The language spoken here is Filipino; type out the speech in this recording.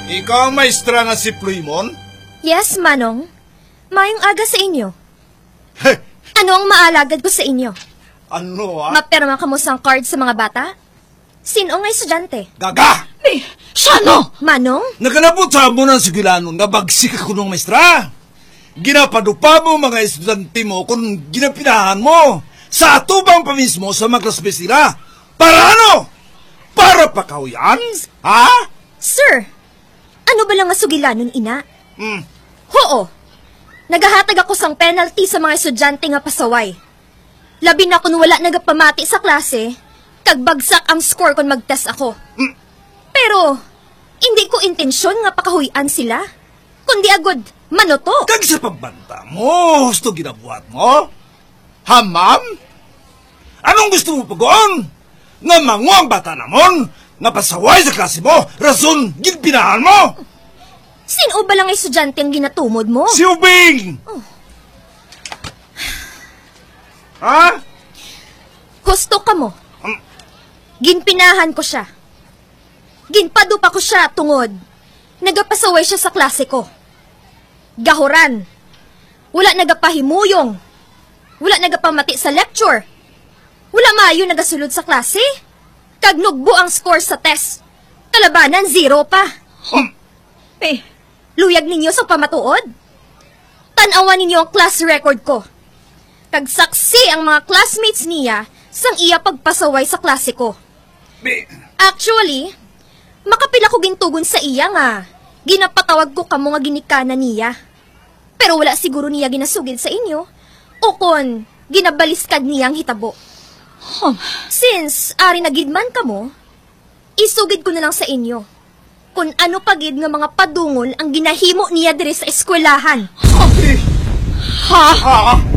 Ikaw ang maestra nga si Pluymon? Yes, Manong. Mayong aga sa inyo. Heh, Ano ang maalagad ko sa inyo? ano Mapirma ka mo sang card sa mga bata? Sino nga estudyante? Gaga! Siya no? Manong? Nakalabot sa mo ng sigilanon nga bagsik ako ng maestra. Ginapadupa mo mga estudyante mo kung ginapinahan mo sa atubang pa mismo sa mga klasbes nila. Para ano? Para pakahuyan? Ha? Sir, ano ba lang nga sugilanon, ina? Hmm. Oo. Nagahatag ako sang penalty sa mga estudyante nga pasaway. Labi na kung wala nagapamati sa klase, kag bagsak ang score kung mag-test ako. Pero, hindi ko intensyon nga pakahuyan sila. Kundi agad, manoto. Kag sa pagbanta mo, gusto ginabuhat mo? Ha, ma'am? Anong gusto mo pagoon? Nga mango ang bata namon? Nga pasaway sa klase mo? Rason, ginpinahan mo? Sino ba lang estudyante ang ginatumod mo? Si Ubing! Ha? Gusto ka mo. Ginpinahan ko siya. Ginpadupa ko siya tungod. Nagapasaway siya sa klase ko. Gahuran. Wala nagapahimuyong. Wala nagapamati sa lecture. Wala maayo nagasulod sa klase. Kagnugbo ang score sa test. Kalabanan, 0 pa. Luyag ninyo sa pamatuod. Tanawan ninyo ang class record ko. Kagsaksi ang mga classmates niya sang iya pagpasaway sa klase ko. Actually, makapila ko gintugon sa iya nga. Ginapatawag ko kamo nga ginikana niya. Pero wala siguro niya ginasugid sa inyo. O kon, ginabaliskad niya ang hitabo. Since ari nagidman kamo, isugid ko na lang sa inyo. Kung ano pagid nga mga padungol ang ginahimo niya dire sa eskwelahan. Ha?